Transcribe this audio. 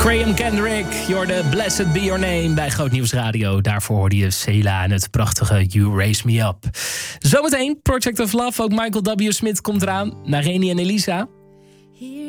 Graham Kendrick, you're the blessed be your name bij Groot Nieuws Radio. Daarvoor hoorde je Cela en het prachtige You Raise Me Up. Zometeen Project of Love, ook Michael W. Smith komt eraan. Naar Reni en Elisa.